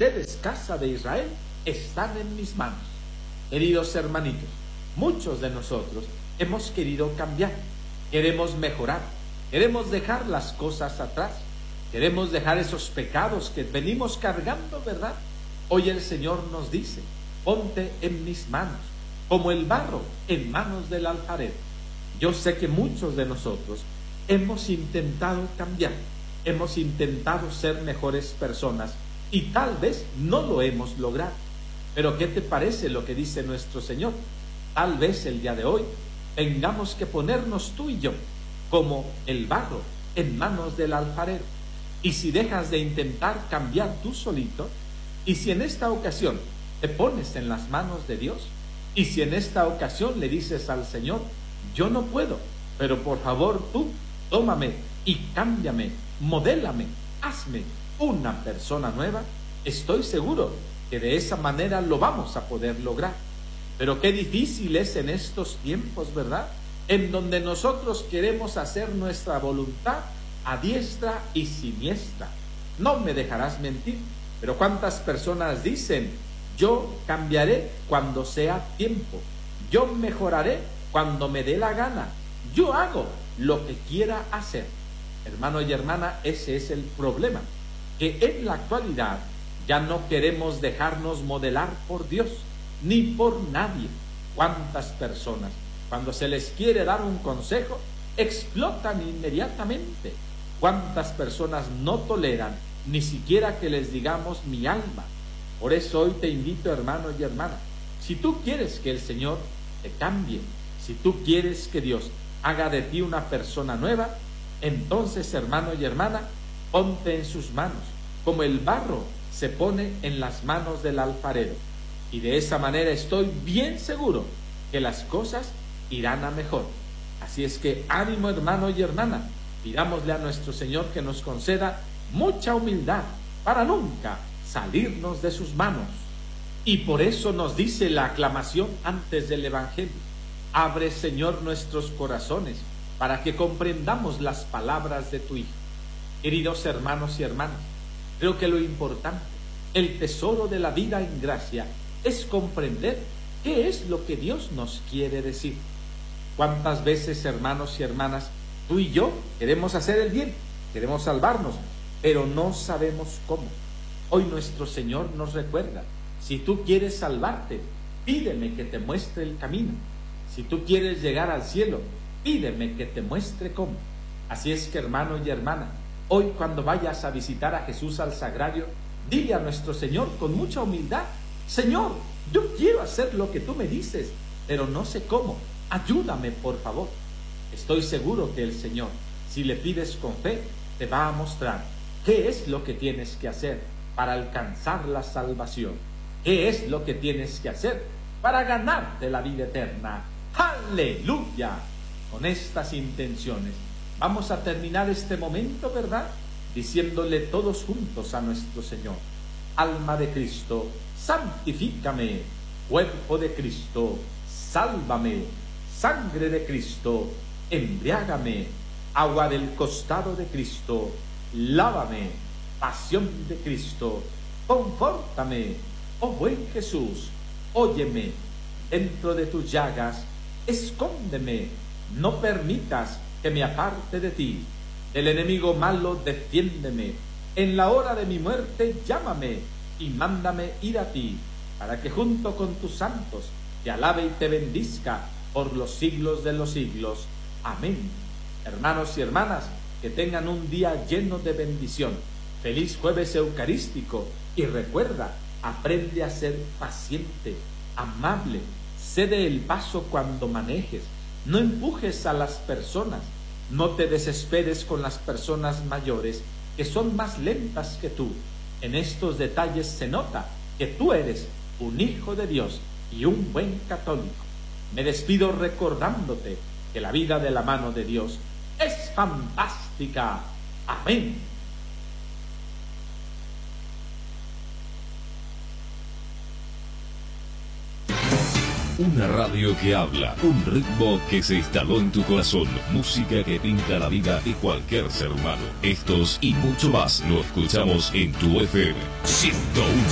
ustedes, casa de Israel, están en mis manos. Queridos hermanitos, muchos de nosotros hemos querido cambiar, queremos mejorar, queremos dejar las cosas atrás, queremos dejar esos pecados que venimos cargando, ¿verdad? Hoy el Señor nos dice: ponte en mis manos, como el barro en manos del alfarero. Yo sé que muchos de nosotros hemos intentado cambiar, hemos intentado ser mejores personas y tal vez no lo hemos logrado. Pero ¿qué te parece lo que dice nuestro Señor? Tal vez el día de hoy tengamos que ponernos tú y yo como el barro en manos del alfarero. Y si dejas de intentar cambiar tú solito, y si en esta ocasión te pones en las manos de Dios, y si en esta ocasión le dices al Señor: yo no puedo, pero por favor tú tómame y cámbiame, modélame, hazme una persona nueva, estoy seguro que de esa manera lo vamos a poder lograr. Pero qué difícil es en estos tiempos, ¿verdad?, en donde nosotros queremos hacer nuestra voluntad a diestra y siniestra. No me dejarás mentir, pero ¿cuántas personas dicen: yo cambiaré cuando sea tiempo, yo mejoraré cuando me dé la gana, yo hago lo que quiera hacer? Hermano y hermana, ese es el problema, que en la actualidad ya no queremos dejarnos modelar por Dios, ni por nadie. ¿Cuántas personas, cuando se les quiere dar un consejo, explotan inmediatamente? ¿Cuántas personas no toleran ni siquiera que les digamos mi alma? Por eso hoy te invito, hermano y hermana, si tú quieres que el Señor te cambie, si tú quieres que Dios haga de ti una persona nueva, entonces, hermano y hermana, ponte en sus manos, como el barro se pone en las manos del alfarero. Y de esa manera estoy bien seguro que las cosas irán a mejor. Así es que ánimo, hermano y hermana, pidámosle a nuestro Señor que nos conceda mucha humildad para nunca salirnos de sus manos. Y por eso nos dice la aclamación antes del Evangelio: abre, Señor, nuestros corazones para que comprendamos las palabras de tu Hijo. Queridos hermanos y hermanas, creo que lo importante, el tesoro de la vida en gracia, es comprender qué es lo que Dios nos quiere decir. ¿Cuántas veces, hermanos y hermanas, tú y yo queremos hacer el bien, queremos salvarnos, pero no sabemos cómo? Hoy nuestro Señor nos recuerda: si tú quieres salvarte, pídeme que te muestre el camino. Si tú quieres llegar al cielo, pídeme que te muestre cómo. Así es que, hermano y hermana, hoy cuando vayas a visitar a Jesús al sagrario, dile a nuestro Señor con mucha humildad: Señor, yo quiero hacer lo que tú me dices, pero no sé cómo, ayúdame por favor. Estoy seguro que el Señor, si le pides con fe, te va a mostrar qué es lo que tienes que hacer para alcanzar la salvación, qué es lo que tienes que hacer para ganarte la vida eterna. ¡Aleluya! Con estas intenciones vamos a terminar este momento, ¿verdad?, diciéndole todos juntos a nuestro Señor: alma de Cristo, santifícame; cuerpo de Cristo, sálvame; sangre de Cristo, embriágame; agua del costado de Cristo, lávame; pasión de Cristo, confórtame. Oh buen Jesús, óyeme; dentro de tus llagas, escóndeme; no permitas que me aparte de ti. Del enemigo malo, defiéndeme; en la hora de mi muerte, llámame y mándame ir a ti, para que junto con tus santos te alabe y te bendizca por los siglos de los siglos. Amén. Hermanos y hermanas, que tengan un día lleno de bendición. Feliz jueves eucarístico, y recuerda, aprende a ser paciente, amable, cede el paso cuando manejes, no empujes a las personas, no te desesperes con las personas mayores que son más lentas que tú. En estos detalles se nota que tú eres un hijo de Dios y un buen católico. Me despido recordándote que la vida de la mano de Dios es fantástica. Amén. Una radio que habla, un ritmo que se instaló en tu corazón, música que pinta la vida de cualquier ser humano. Estos y mucho más lo escuchamos en tu FM 101.